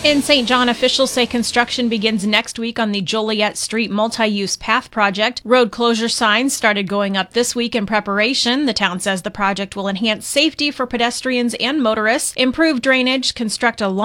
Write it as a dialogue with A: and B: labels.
A: In St. John, officials say construction begins next week on the Joliet Street multi-use path project. Road closure signs started going up this week in preparation. The town says the project will enhance safety for pedestrians and motorists, improve drainage, construct a